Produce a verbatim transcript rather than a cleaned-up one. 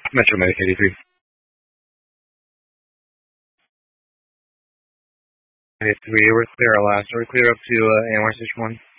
Metro Medic eighty-three. eighty-three, we're clear our last. We're clear up to uh, Amherst Station one.